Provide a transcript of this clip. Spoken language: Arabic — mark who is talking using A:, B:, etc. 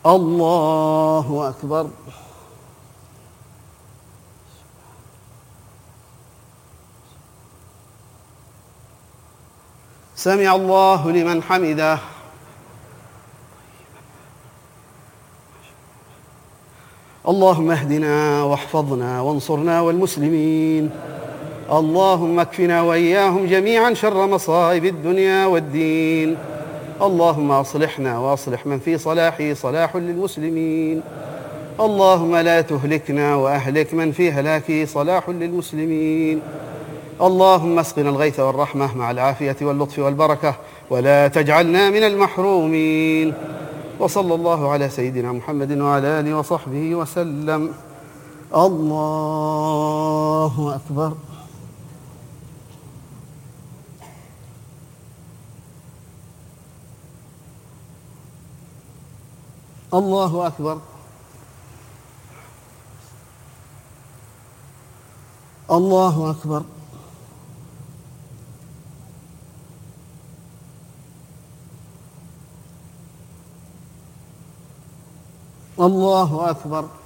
A: الله أكبر. سمع الله لمن حمده. اللهم اهدنا واحفظنا وانصرنا والمسلمين. اللهم اكفنا وإياهم جميعا شر مصائب الدنيا والدين. اللهم أصلحنا وأصلح من في صلاحه صلاح للمسلمين. اللهم لا تهلكنا وأهلك من في هلاكه صلاح للمسلمين. اللهم اسقنا الغيث والرحمة مع العافية واللطف والبركة، ولا تجعلنا من المحرومين. وصلى الله على سيدنا محمد وعلى آله وصحبه وسلم. الله أكبر. الله أكبر. الله أكبر. الله أكبر.